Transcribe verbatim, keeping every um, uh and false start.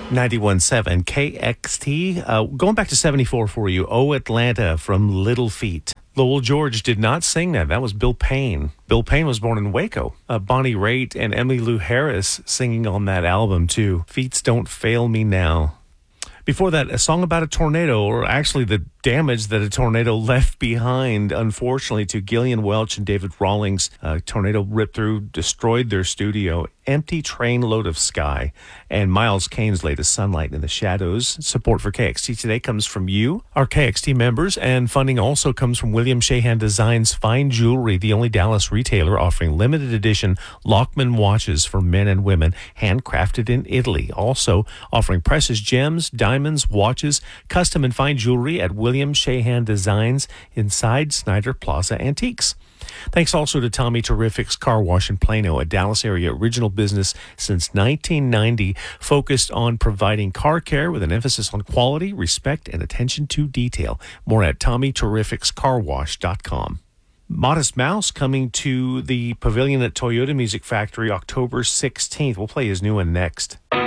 ninety-one point seven K X T. Uh, going back to seventy-four for you. Oh, Atlanta from Little Feat. Lowell George did not sing that. That was Bill Payne. Bill Payne was born in Waco. Uh, Bonnie Raitt and Emily Lou Harris singing on that album, too. Feats Don't Fail Me Now. Before that, a song about a tornado, or actually the damage that a tornado left behind, unfortunately, to Gillian Welch and David Rawlings. A tornado ripped through, destroyed their studio. Empty Trainload of Sky. And Miles Kane's latest, Sunlight in the Shadows. Support for K X T today comes from you, our K X T members, and funding also comes from William Shahan Designs Fine Jewelry, the only Dallas retailer offering limited edition Lockman watches for men and women, handcrafted in Italy. Also offering precious gems, diamonds, watches, custom and fine jewelry at William Shahan Designs inside Snyder Plaza Antiques. Thanks also to Tommy Terrific's Car Wash in Plano, a Dallas area original business since nineteen ninety, focused on providing car care with an emphasis on quality, respect, and attention to detail. More at tommy terrifics car wash dot com. Modest Mouse coming to the Pavilion at Toyota Music Factory October sixteenth. We'll play his new one next.